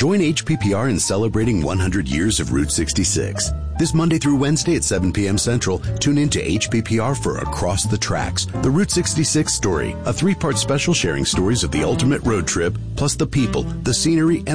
Join HPPR in celebrating 100 years of Route 66. This Monday through Wednesday at 7 p.m. Central, tune in to HPPR for Across the Tracks, the Route 66 story, a 3-part special sharing stories of the ultimate road trip, plus the people, the scenery, and